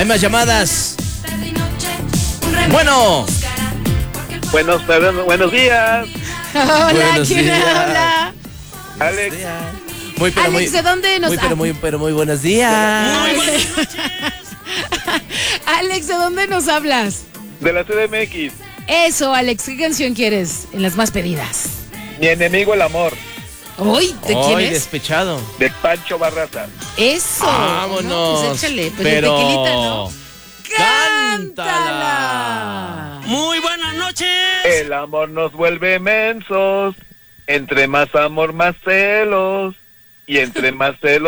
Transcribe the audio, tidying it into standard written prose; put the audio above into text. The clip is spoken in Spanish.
más llamadas. Bueno. Buenos días. Hola, Buenos ¿quién días. habla? Alex. Alex, ¿de dónde nos hablas? Pero muy buenos días. Muy buenas noches. Alex, ¿de dónde nos hablas? De la CDMX. Eso, Alex, ¿qué canción quieres en las más pedidas? Mi enemigo el amor. ¿Hoy? ¿De quién Hoy es? despechado. De Pancho Barraza. Eso. Vámonos. No, pues échale, pues pero... el tequilita, ¿no? ¡Cántala! Muy buenas noches. El amor nos vuelve mensos. Entre más amor, más celos. Y entre más celos,